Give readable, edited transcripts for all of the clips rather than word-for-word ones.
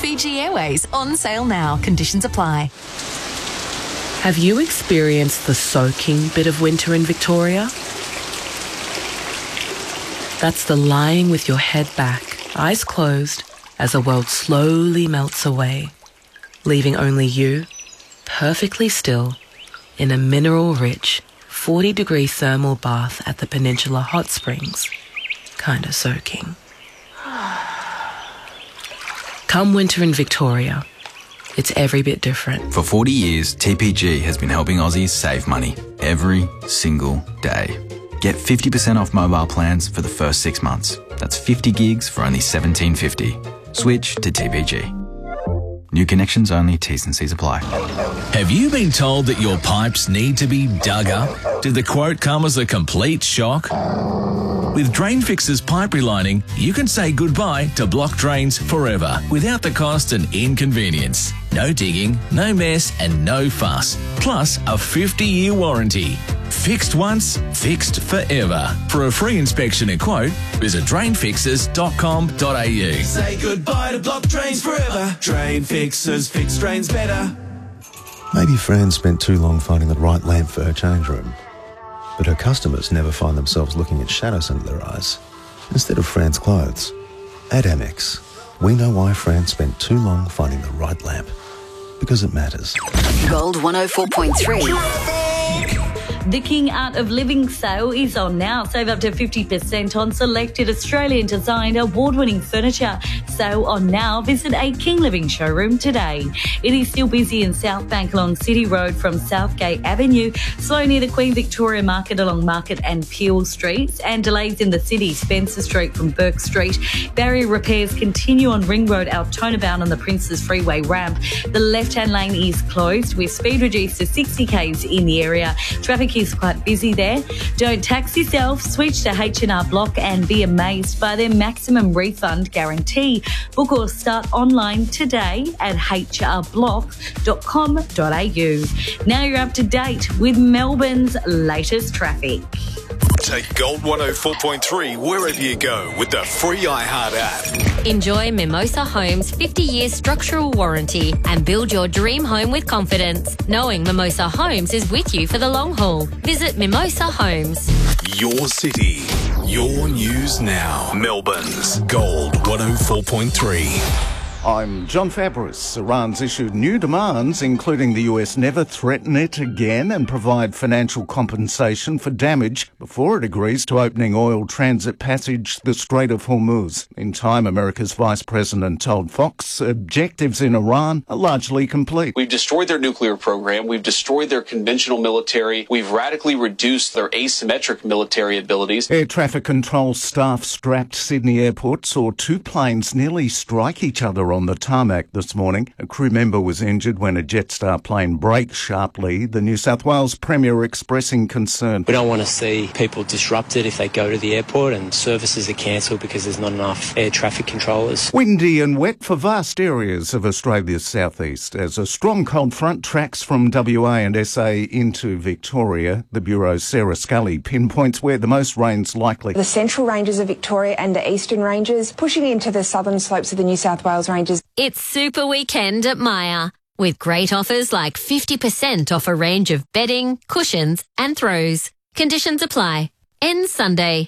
Fiji Airways on sale now. Conditions apply. Have you experienced the soaking bit of winter in Victoria? That's the lying with your head back, eyes closed, as the world slowly melts away, leaving only you, perfectly still, in a mineral-rich, 40-degree thermal bath at the Peninsula Hot Springs, kinda soaking. Come winter in Victoria, it's every bit different. For 40 years, TPG has been helping Aussies save money every single day. Get 50% off mobile plans for the first 6 months. That's 50 gigs for only $17.50. Switch to TPG. New connections only, T's and C's apply. Have you been told that your pipes need to be dug up? Did the quote come as a complete shock? With Drain Fix's pipe relining, you can say goodbye to blocked drains forever without the cost and inconvenience. No digging, no mess and no fuss. Plus a 50-year warranty. Fixed once, fixed forever. For a free inspection and quote, visit drainfixers.com.au. Say goodbye to blocked drains forever. Drain Fixers, fix drains better. Maybe Fran spent too long finding the right lamp for her change room. But her customers never find themselves looking at shadows under their eyes instead of Fran's clothes. At Amex, we know why Fran spent too long finding the right lamp. Because it matters. Gold 104.3. The King Art of Living sale is on now. Save up to 50% on selected Australian designed award-winning furniture. Sale on now. Visit a King Living showroom today. It is still busy in South Bank along City Road from Southgate Avenue, slow near the Queen Victoria Market along Market and Peel Streets, and delays in the city, Spencer Street from Burke Street. Barrier repairs continue on Ring Road, Altona bound on the Princes Freeway ramp. The left-hand lane is closed with speed reduced to 60 k's in the area. Traffic is quite busy there. Don't tax yourself. Switch to H&R Block and be amazed by their maximum refund guarantee. Book or start online today at hrblock.com.au. Now you're up to date with Melbourne's latest traffic. Take Gold 104.3 wherever you go with the free iHeart app. Enjoy Mimosa Homes' 50-year structural warranty and build your dream home with confidence, knowing Mimosa Homes is with you for the long haul. Visit Mimosa Homes. Your city, your news now. Melbourne's Gold 104.3. I'm John Fabris. Iran's issued new demands, including the US never threaten it again and provide financial compensation for damage before it agrees to opening oil transit passage the Strait of Hormuz. In time, America's vice president told Fox objectives in Iran are largely complete. We've destroyed their nuclear program. We've destroyed their conventional military. We've radically reduced their asymmetric military abilities. Air traffic control staff strapped Sydney Airport saw two planes nearly strike each other on the tarmac this morning. A crew member was injured when a Jetstar plane braked sharply. The New South Wales Premier expressing concern. We don't want to see people disrupted if they go to the airport and services are cancelled because there's not enough air traffic controllers. Windy and wet for vast areas of Australia's southeast as a strong cold front tracks from WA and SA into Victoria. The Bureau's Sarah Scully pinpoints where the most rain's likely. The central ranges of Victoria and the eastern ranges, pushing into the southern slopes of the New South Wales ranges. It's Super Weekend at Myer, with great offers like 50% off a range of bedding, cushions and throws. Conditions apply. Ends Sunday.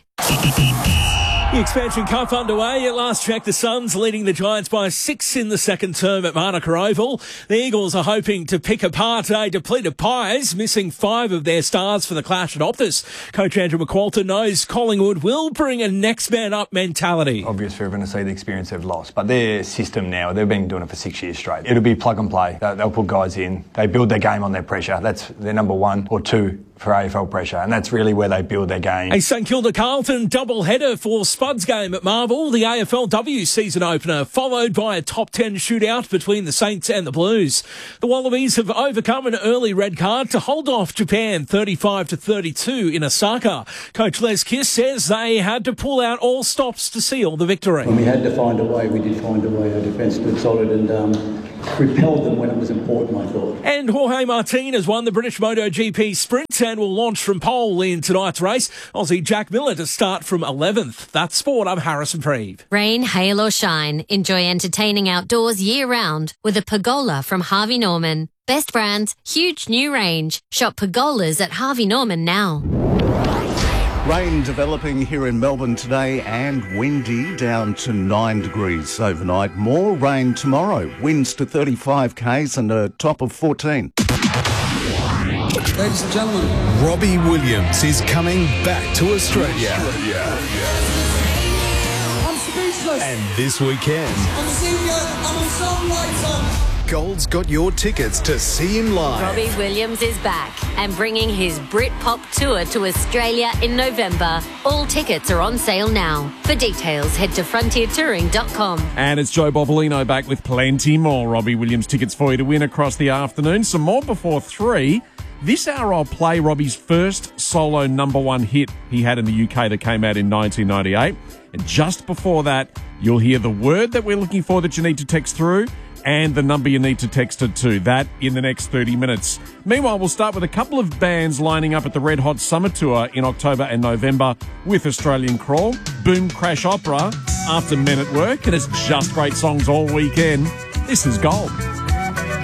The expansion cup underway. At last check, the Suns leading the Giants by 6 in the second term at Manuka Oval. The Eagles are hoping to pick apart a depleted Pies, missing 5 of their stars for the clash at Optus. Coach Andrew McQualter knows Collingwood will bring a next man up mentality. Obvious for everyone to see the experience they've lost, but their system now, they've been doing it for 6 years straight. It'll be plug and play. They'll put guys in. They build their game on their pressure. That's their number 1 or 2 for AFL pressure, and that's really where they build their game. A St Kilda Carlton double-header for Spud's game at Marvel, the AFLW season opener, followed by a top 10 shootout between the Saints and the Blues. The Wallabies have overcome an early red card to hold off Japan 35-32 in Osaka. Coach Les Kiss says they had to pull out all stops to seal the victory. When we had to find a way, we did find a way. Our defence stood solid and repelled them when it was important, I thought. And Jorge Martin has won the British MotoGP Sprint and will launch from pole in tonight's race. Aussie Jack Miller to start from 11th. That's sport. I'm Harrison Preeve. Rain, hail or shine, enjoy entertaining outdoors year-round with a Pergola from Harvey Norman. Best brands, huge new range. Shop Pergolas at Harvey Norman now. Rain developing here in Melbourne today and windy, down to 9 degrees overnight. More rain tomorrow. Winds to 35 k's and a top of 14. Ladies and gentlemen, Robbie Williams is coming back to Australia. I'm speechless. And this weekend, I'm a singer, I'm a songwriter. Gold's got your tickets to see him live. Robbie Williams is back and bringing his Britpop tour to Australia in November. All tickets are on sale now. For details, head to frontiertouring.com. And it's Joe Bobolino back with plenty more Robbie Williams tickets for you to win across the afternoon. Some more before 3. This hour I'll play Robbie's first solo #1 hit he had in the UK that came out in 1998. And just before that, you'll hear the word that we're looking for that you need to text through and the number you need to text it to. That in the next 30 minutes. Meanwhile, we'll start with a couple of bands lining up at the Red Hot Summer Tour in October and November with Australian Crawl, Boom Crash Opera, After Men at Work, and it's just great songs all weekend. This is Gold.